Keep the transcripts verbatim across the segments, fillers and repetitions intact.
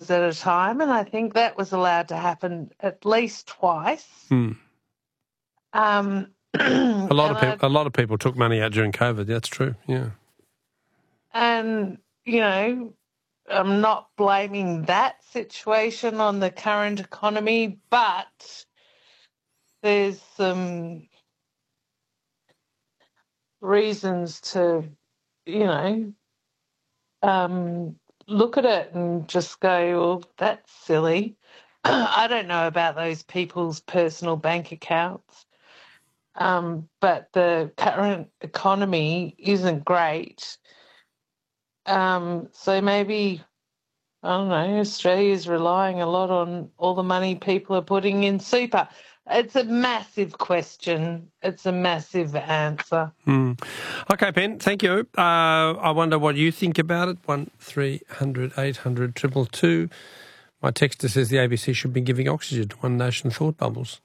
at a time, and I think that was allowed to happen at least twice. Hmm. Um, a lot of I, people, a lot of people took money out during COVID. That's true. Yeah. And you know, I'm not blaming that situation on the current economy, but there's some reasons to, you know, um, look at it and just go, well, that's silly. I don't know about those people's personal bank accounts, um, but the current economy isn't great. Um, so maybe, I don't know, Australia's relying a lot on all the money people are putting in super. It's a massive question. It's a massive answer. Mm. Okay, Ben, thank you. Uh, I wonder what you think about it. One three hundred eight hundred triple two. My texter says the A B C should be giving oxygen to One Nation thought bubbles.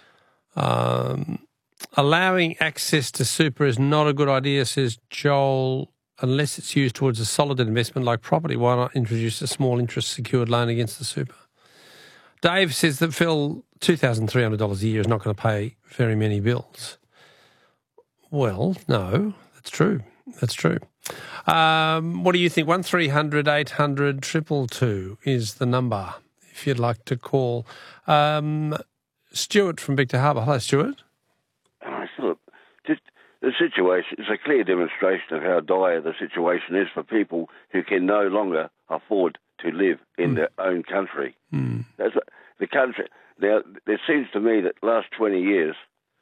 Um, allowing access to super is not a good idea, says Joel, unless it's used towards a solid investment like property. Why not introduce a small interest secured loan against the super? Dave says that, Phil, two thousand three hundred dollars a year is not going to pay very many bills. Well, no, that's true. That's true. Um, what do you think? One three hundred eight hundred triple two is the number if you'd like to call. Um, Stuart from Victor Harbour. Hello, Stuart. Hi, Philip. Just the situation is a clear demonstration of how dire the situation is for people who can no longer afford to live in mm. their own country. Mm. That's what, the country. Now, it seems to me that the last twenty years,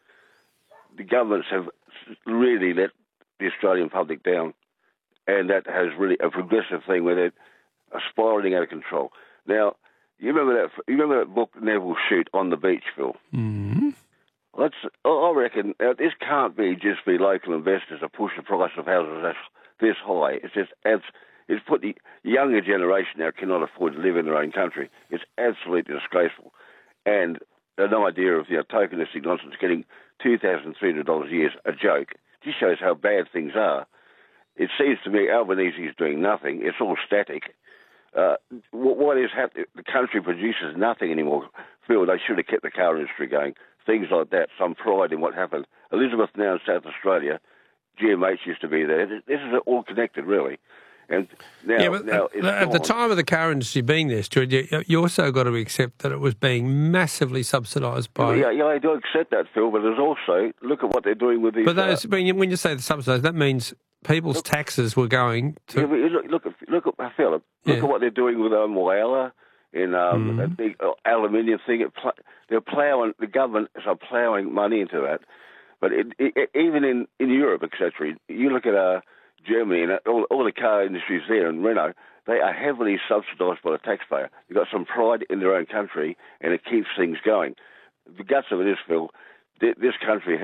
the governments have really let the Australian public down, and that has really a progressive thing where they're spiralling out of control. Now, you remember that? You remember that book Neville Shute on the beach, Phil? Mm-hmm. Let's, I reckon uh, this can't be just be local investors to push the price of houses this, this high. It's just it's, it's put the younger generation now cannot afford to live in their own country. It's absolutely disgraceful, and an idea of, you know, tokenistic nonsense, getting two thousand three hundred dollars a year is a joke. Just shows how bad things are. It seems to me Albanese is doing nothing. It's all static. Uh, what is happening? The country produces nothing anymore. Phil, they should have kept the car industry going. Things like that. Some pride in what happened. Elizabeth now in South Australia. G M H used to be there. This is all connected, really. And now, yeah, but now at, it's at the gone. time of the car industry being there, Stuart, you, you also got to accept that it was being massively subsidised by... Yeah, yeah, I do accept that, Phil, but there's also, look at what they're doing with these... But those, uh, when, you, when you say the subsidised, that means people's look, taxes were going to... Yeah, but look, look, at, look at, Philip, look yeah. at what they're doing with um, Whyalla in um, mm. that big uh, aluminium thing. It pl- they're ploughing, the government is ploughing money into that. But it, it, even in, in Europe, et cetera, you look at... Uh, Germany and all, all the car industries there and Renault, they are heavily subsidised by the taxpayer. They've got some pride in their own country, and it keeps things going. The guts of it is, Phil, this country,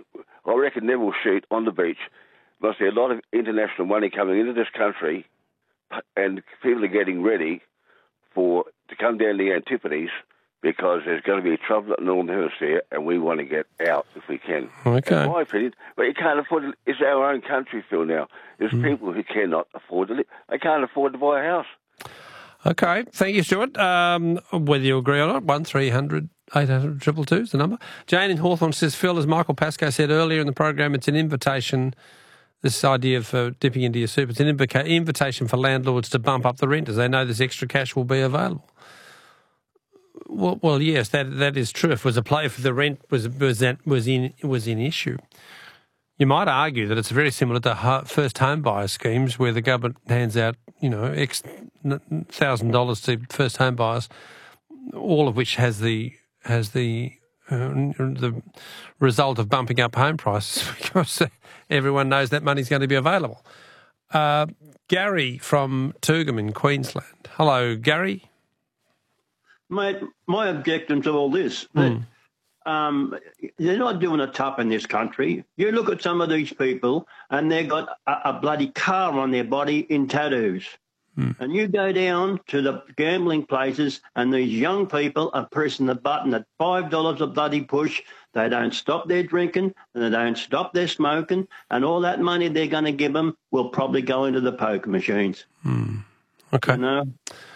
I reckon Neville Shute on the beach must be a lot of international money coming into this country, and people are getting ready for to come down the Antipodes, because there's going to be trouble in the Northern Hemisphere, and we want to get out if we can. Okay. In my opinion, but you can't afford to, it's our own country, Phil, now. There's mm. people who cannot afford to live. They can't afford to buy a house. Okay. Thank you, Stuart. Um, whether you agree or not, one three hundred eight hundred triple two is the number. Jane in Hawthorne says, Phil, as Michael Pascoe said earlier in the program, it's an invitation, this idea of uh, dipping into your super, it's an invica- invitation for landlords to bump up the rent as they know this extra cash will be available. Well, well, yes, that that is true. If it was a play for the rent was was that was in was in issue, you might argue that it's very similar to first home buyer schemes where the government hands out, you know, X thousand dollars to first home buyers, all of which has the has the uh, the result of bumping up home prices because everyone knows that money's going to be available. Uh, Gary from Toogoom in Queensland. Hello, Gary. Mate, my objection to all this, that mm. um, they're not doing a tough in this country. You look at some of these people and they've got a, a bloody car on their body in tattoos. Mm. And you go down to the gambling places and these young people are pressing the button at five dollars a bloody push. They don't stop their drinking and they don't stop their smoking, and all that money they're going to give them will probably go into the poker machines. Mm. Okay. You know?